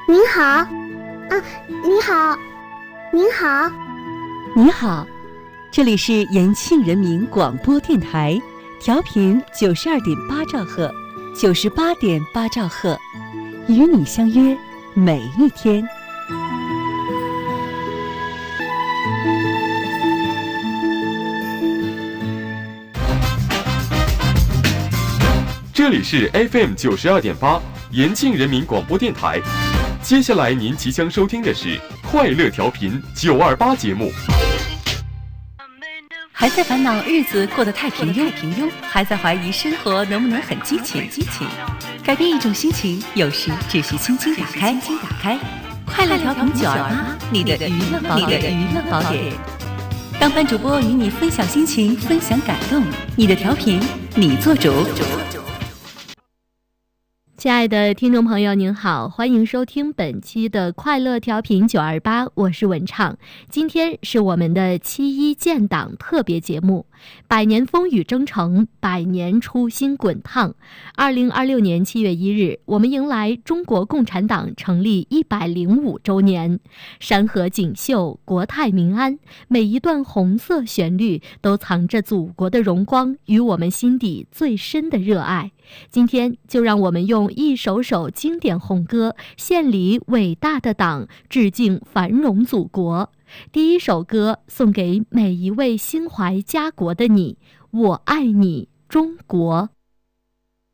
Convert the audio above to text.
您好，你好，您好， 你好，这里是延庆人民广播电台，调频92.8兆赫，98.8兆赫，与你相约每一天。 这里是 FM 92.8延庆人民广播电台。接下来您即将收听的是快乐调频928节目。 还在烦恼日子过得太平庸，还在怀疑生活能不能很激情？改变一种心情，有时只需轻轻打开。快乐调频928，你的娱乐宝典。当班主播与你分享心情，分享感动，你的调频，你做主。亲爱的听众朋友您好，欢迎收听本期的快乐调频928，我是文畅。今天是我们的7·1建党特别节目，百年风雨征程，百年初心滚烫。2026年7月1日，我们迎来中国共产党成立105周年。山河锦绣，国泰民安，每一段红色旋律都藏着祖国的荣光与我们心底最深的热爱。今天就让我们用一首首经典红歌献礼伟大的党，致敬繁荣祖国。第一首歌送给每一位心怀家国的你，我爱你中国。